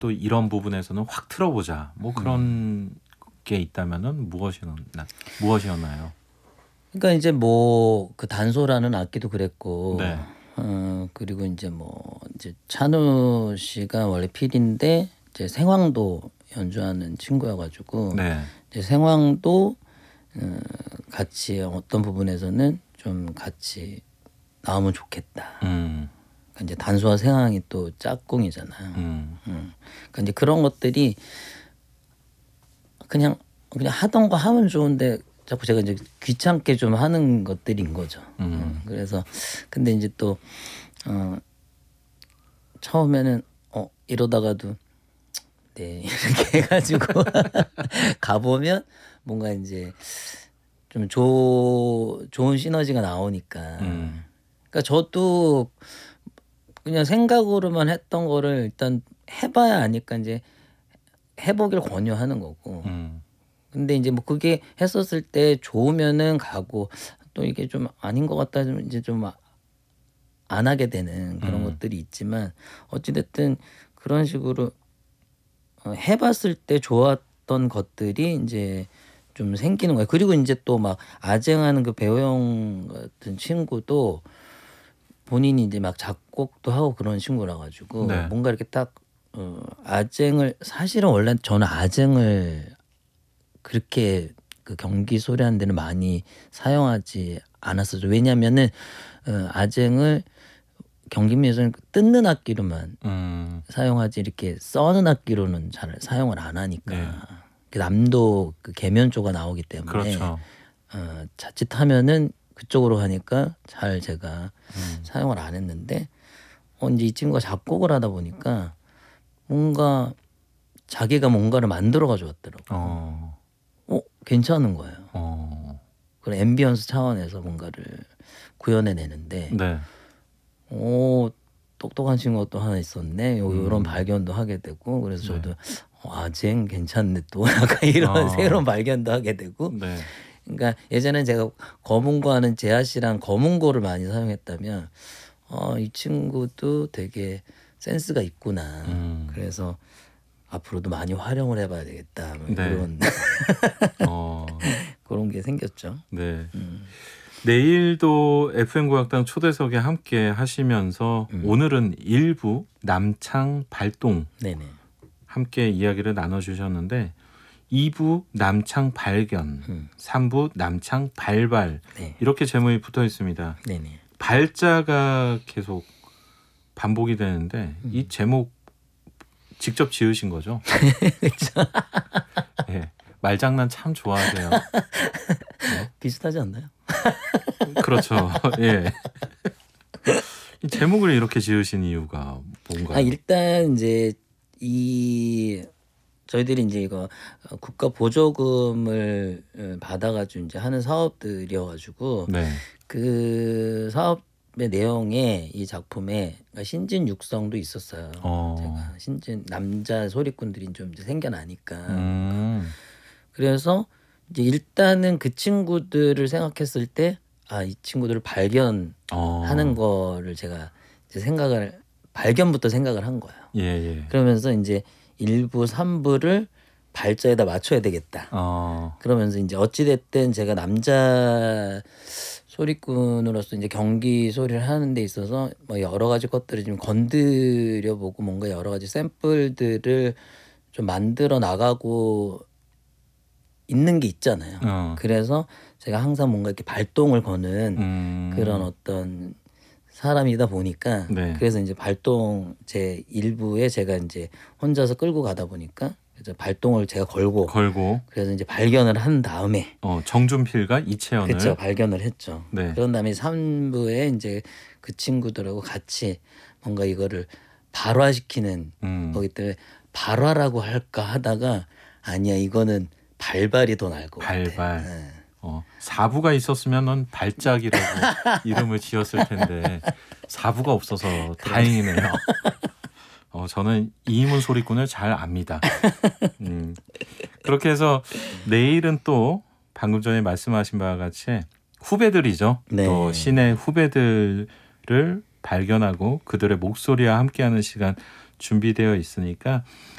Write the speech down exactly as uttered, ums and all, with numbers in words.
또 이런 부분에서는 확 틀어보자. 뭐 그런 음. 게 있다면은 무엇이었나 무엇이었나요? 그러니까 이제 뭐 그 단소라는 악기도 그랬고, 네. 어 그리고 이제 뭐 이제 찬우 씨가 원래 필인데 이제 생황도 연주하는 친구여가지고 네. 이제 생황도 어, 같이 어떤 부분에서는 좀 같이 나오면 좋겠다. 음. 그러니까 이제 단소와 생황이 또 짝꿍이잖아요. 음. 음. 그러니까 이제 그런 것들이 그냥 그냥 하던 거 하면 좋은데 자꾸 제가 이제 귀찮게 좀 하는 것들인 거죠. 음. 음. 그래서 근데 이제 또 어, 처음에는 어 이러다가도 네 이렇게 해가지고 가보면 뭔가 이제 좀 조, 좋은 시너지가 나오니까. 음. 그러니까 저도 그냥 생각으로만 했던 거를 일단 해봐야 아니까 이제 해보길 권유하는 거고. 음. 근데 이제 뭐 그게 했었을 때 좋으면은 가고 또 이게 좀 아닌 것 같다 면 이제 좀 안 하게 되는 그런 음. 것들이 있지만 어찌됐든 그런 식으로 해봤을 때 좋았던 것들이 이제 좀 생기는 거예요. 그리고 이제 또 막 아쟁하는 그 배우영 같은 친구도 본인이 이제 막 작곡도 하고 그런 친구라 가지고 네. 뭔가 이렇게 딱 어, 아쟁을 사실은 원래 저는 아쟁을 그렇게 그 경기 소리하는 데는 많이 사용하지 않았었죠. 왜냐하면은 어, 아쟁을 경기미에서는 뜯는 악기로만 음. 사용하지 이렇게 써는 악기로는 잘 사용을 안 하니까. 네. 남도 그 계면조가 나오기 때문에 그렇죠. 어, 자칫하면은 그쪽으로 하니까 잘 제가 음. 사용을 안 했는데 어, 이제 이 친구가 작곡을 하다 보니까 뭔가 자기가 뭔가를 만들어 가져왔더라고요. 어. 어, 괜찮은 거예요. 어. 그런 앰비언스 차원에서 뭔가를 구현해 내는데 네. 오, 똑똑한 친구가 또 하나 있었네. 요, 음. 요런 발견도 하게 되고 그래서 저도 네. 어, 아쟁 괜찮네 또 약간 이런 어. 새로운 발견도 하게 되고. 네. 그러니까 예전엔 제가 검은고하는 재하 씨랑 검은고를 많이 사용했다면 어, 이 친구도 되게 센스가 있구나. 음. 그래서 앞으로도 많이 활용을 해봐야 되겠다. 뭐 네. 그런 어. 그런 게 생겼죠. 네. 음. 내일도 에프엠 고악당 초대석에 함께 하시면서 음. 오늘은 일부 남창 발동 네네. 함께 이야기를 나눠주셨는데 이 부 남창 발견, 음. 삼 부 남창 발발 네. 이렇게 제목이 붙어 있습니다. 네네. 발자가 계속 반복이 되는데 음. 이 제목 직접 지으신 거죠? 그렇죠. 예. 말장난 참 좋아하세요. 네. 비슷하지 않나요? 그렇죠. 예. 이 제목을 이렇게 지으신 이유가 뭔가요? 아, 일단 이제 이 저희들이 이제 이거 국가 보조금을 받아가지고 이제 하는 사업들이어가지고 네. 그 사업의 내용에 이 작품에 신진 육성도 있었어요. 어. 제가 신진 남자 소리꾼들이 좀 이제 생겨나니까. 음. 그래서 이제 일단은 그 친구들을 생각했을 때 아, 이 친구들을 발견하는 어. 거를 제가 이제 생각을 발견부터 생각을 한 거예요. 예, 예. 그러면서 이제 일 부, 삼 부를 발자에다 맞춰야 되겠다. 어. 그러면서 이제 어찌됐든 제가 남자 소리꾼으로서 이제 경기 소리를 하는 데 있어서 뭐 여러 가지 것들을 좀 건드려 보고 뭔가 여러 가지 샘플들을 좀 만들어 나가고 있는 게 있잖아요. 어. 그래서 제가 항상 뭔가 이렇게 발동을 거는 음. 그런 어떤 사람이다 보니까 네. 그래서 이제 발동 제 일부에 제가 이제 혼자서 끌고 가다 보니까 그래서 발동을 제가 걸고 걸고 그래서 이제 발견을 한 다음에 어, 정준필과 이채연을 그렇죠, 발견을 했죠. 네. 그런 다음에 삼 부에 이제 그 친구들하고 같이 뭔가 이거를 발화시키는 음. 거기 때문에 발화라고 할까 하다가 아니야 이거는 발발이 더 나을 것 발발. 같아. 네. 어, 사 부가 있었으면은 발작이라고 이름을 지었을 텐데 사 부가 없어서 다행이네요. 어, 저는 이인문 소리꾼을 잘 압니다. 음, 그렇게 해서 내일은 또 방금 전에 말씀하신 바와 같이 후배들이죠. 네. 또 신의 후배들을 발견하고 그들의 목소리와 함께하는 시간 준비되어 있으니까